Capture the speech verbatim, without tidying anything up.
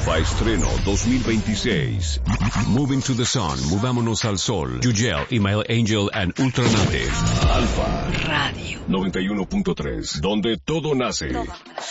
Alfa Estreno dos mil veintiséis. Moving to the Sun, Movámonos al Sol. Yugel, Email Angel and Ultranate. Alfa Radio noventa y uno punto tres, donde todo nace. Todo.